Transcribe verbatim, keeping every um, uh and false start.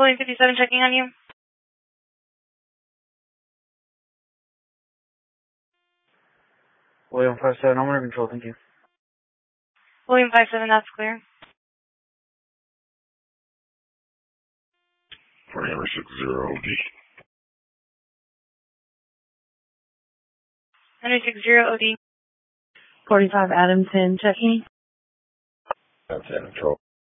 William fifty-seven checking on you. William five seven, I'm under control, thank you. William five seven, that's clear. For Hammer six zero O D. Henry six zero O D. forty-five Adamson checking. That's in control.